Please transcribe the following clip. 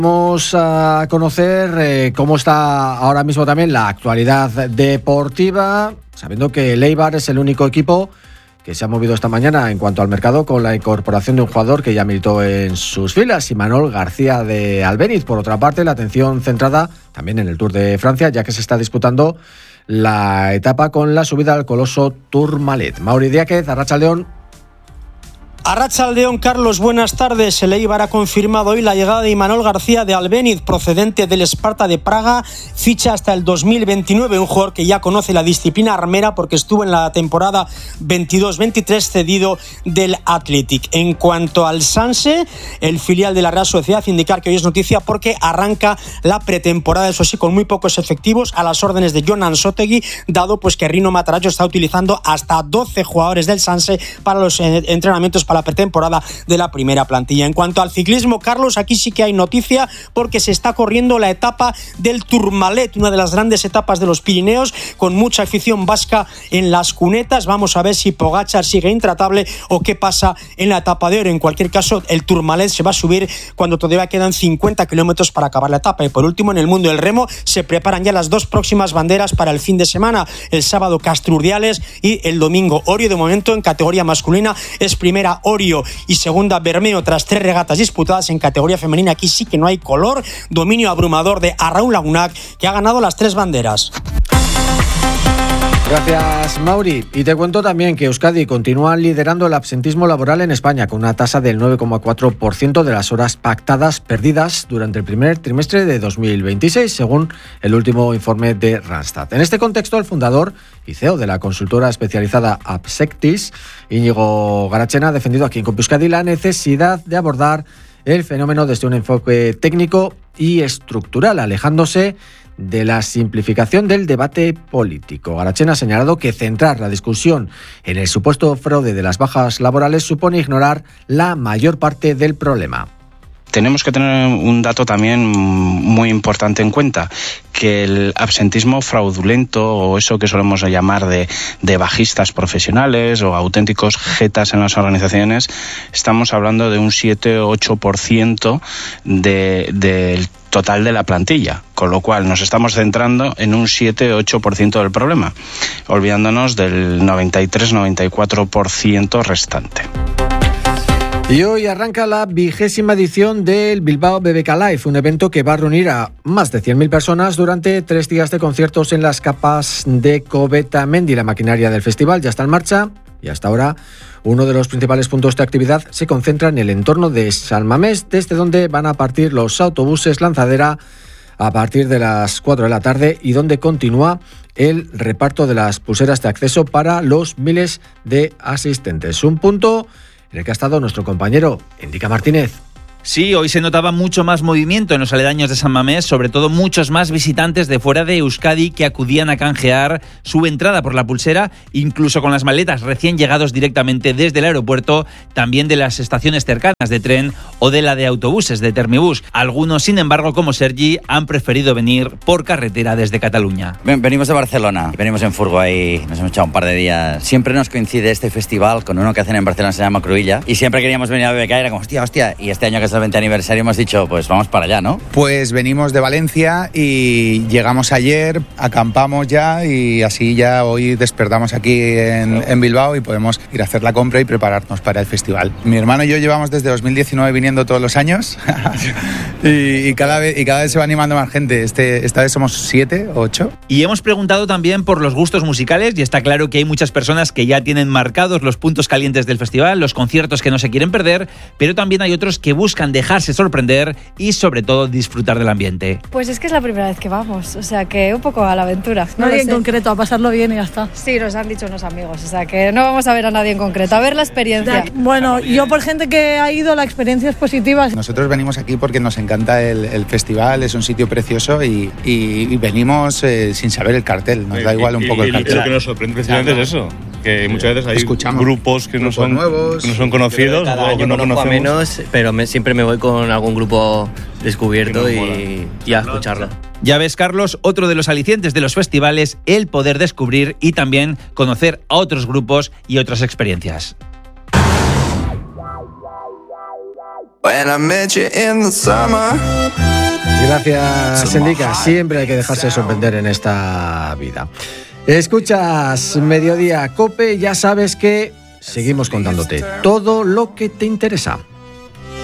Vamos a conocer cómo está ahora mismo también la actualidad deportiva, sabiendo que el Eibar es el único equipo que se ha movido esta mañana en cuanto al mercado con la incorporación de un jugador que ya militó en sus filas, Imanol García de Albéniz. Por otra parte, la atención centrada también en el Tour de Francia, ya que se está disputando la etapa con la subida al coloso Tourmalet. Mauri Díaz, Arratsaldeon. Arratsaldeon, Carlos, buenas tardes. El Eibar ha confirmado hoy la llegada de Imanol García de Albéniz, procedente del Sparta de Praga, ficha hasta el 2029, un jugador que ya conoce la disciplina armera porque estuvo en la temporada 22-23 cedido del Athletic. En cuanto al Sanse, el filial de la Real Sociedad, indicar que hoy es noticia porque arranca la pretemporada, eso sí, con muy pocos efectivos, a las órdenes de Jon Ansotegui, dado pues que Rino Matarazzo está utilizando hasta 12 jugadores del Sanse para los entrenamientos para la pretemporada de la primera plantilla. En cuanto al ciclismo, Carlos, aquí sí que hay noticia porque se está corriendo la etapa del Tourmalet, una de las grandes etapas de los Pirineos, con mucha afición vasca en las cunetas. Vamos a ver si Pogačar sigue intratable o qué pasa en la etapa de oro. En cualquier caso, el Tourmalet se va a subir cuando todavía quedan 50 kilómetros para acabar la etapa. Y por último, en el mundo del remo se preparan ya las dos próximas banderas para el fin de semana. El sábado Casturdiales y el domingo Orio. De momento, en categoría masculina es primera Orio y segunda Bermeo tras 3 regatas disputadas. En categoría femenina aquí sí que no hay color. Dominio abrumador de Arraun Lagunac, que ha ganado las 3 banderas. Gracias, Mauri. Y te cuento también que Euskadi continúa liderando el absentismo laboral en España, con una tasa del 9,4% de las horas pactadas perdidas durante el primer trimestre de 2026, según el último informe de Randstad. En este contexto, el fundador y CEO de la consultora especializada Absectis, Íñigo Garachena, ha defendido aquí en COPE Euskadi la necesidad de abordar el fenómeno desde un enfoque técnico y estructural, alejándose de la simplificación del debate político. Garachena ha señalado que centrar la discusión en el supuesto fraude de las bajas laborales supone ignorar la mayor parte del problema. Tenemos que tener un dato también muy importante en cuenta, que el absentismo fraudulento, o eso que solemos llamar de bajistas profesionales o auténticos jetas en las organizaciones, estamos hablando de un 7-8% del total de la plantilla, con lo cual nos estamos centrando en un 7-8% del problema, olvidándonos del 93-94% restante. Y hoy arranca la 20ª edición del Bilbao BBK Live, un evento que va a reunir a más de 100.000 personas durante 3 días de conciertos en las capas de Coveta-Mendi. La maquinaria del festival ya está en marcha y hasta ahora uno de los principales puntos de actividad se concentra en el entorno de San Mamés, desde donde van a partir los autobuses lanzadera a partir de las 4 de la tarde y donde continúa el reparto de las pulseras de acceso para los miles de asistentes. Un punto en el que ha estado nuestro compañero Enrique Martínez. Sí, hoy se notaba mucho más movimiento en los aledaños de San Mamés, sobre todo muchos más visitantes de fuera de Euskadi que acudían a canjear su entrada por la pulsera, incluso con las maletas recién llegados directamente desde el aeropuerto, también de las estaciones cercanas de tren o de la de autobuses de Termibus. Algunos, sin embargo, como Sergi, han preferido venir por carretera desde Cataluña. Venimos de Barcelona, venimos en furgo ahí, nos hemos echado un par de días. Siempre nos coincide este festival con uno que hacen en Barcelona, se llama Cruïlla, y siempre queríamos venir a BBK, era como hostia, y este año que es el 20 aniversario hemos dicho, pues vamos para allá, ¿no? Pues venimos de Valencia y llegamos ayer, acampamos ya y así ya hoy despertamos aquí en Bilbao y podemos ir a hacer la compra y prepararnos para el festival. Mi hermano y yo llevamos desde 2019 viniendo todos los años y cada vez se va animando más gente. Esta vez somos 7 o 8. Y hemos preguntado también por los gustos musicales y está claro que hay muchas personas que ya tienen marcados los puntos calientes del festival, los conciertos que no se quieren perder, pero también hay otros que buscan dejarse sorprender y sobre todo disfrutar del ambiente. Pues es que es la primera vez que vamos, o sea que un poco a la aventura. Nadie en concreto, a pasarlo bien y ya está. Sí, nos han dicho unos amigos, o sea que no vamos a ver a nadie en concreto, a ver la experiencia. Bueno, yo por gente que ha ido, la experiencia es positiva. Nosotros venimos aquí porque nos encanta el festival, es un sitio precioso y venimos sin saber el cartel, nos da igual un poco el cartel. Lo que nos sorprende precisamente es eso, que muchas veces hay grupos que no son nuevos, que no son conocidos o que no conocemos. Menos, pero siempre me voy con algún grupo descubierto y a escucharlo. Ya ves, Carlos, otro de los alicientes de los festivales, el poder descubrir y también conocer a otros grupos y otras experiencias. Gracias, Enrica. Siempre hay que dejarse sorprender en esta vida. Escuchas Mediodía COPE, ya sabes que seguimos contándote todo lo que te interesa.